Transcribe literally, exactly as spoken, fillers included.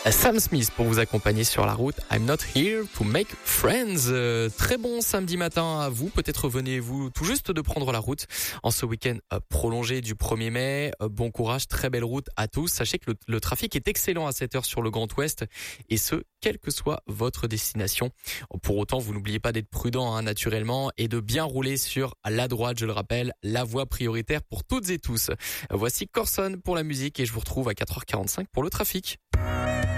Sam Smith pour vous accompagner sur la route. I'm not here to make friends. Euh, très bon samedi matin à vous. Peut-être venez-vous tout juste de prendre la route en ce week-end euh, prolongé du premier mai. Euh, bon courage, très belle route à tous. Sachez que le, le trafic est excellent à cette heure sur le Grand Ouest et ce, quelle que soit votre destination. Pour autant, vous n'oubliez pas d'être prudent hein, naturellement et de bien rouler sur la droite, je le rappelle, la voie prioritaire pour toutes et tous. Voici Corson pour la musique et je vous retrouve à quatre heures quarante-cinq pour le trafic.